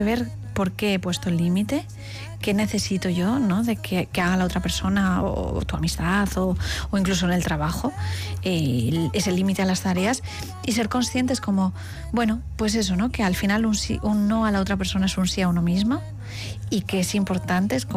ver por qué he puesto el límite, qué necesito yo, ¿no? De que haga la otra persona o tu amistad o incluso en el trabajo, ese límite a las tareas, y ser conscientes como, bueno, pues eso, ¿no? Que al final un no a la otra persona es un sí a uno misma y que es importante, es como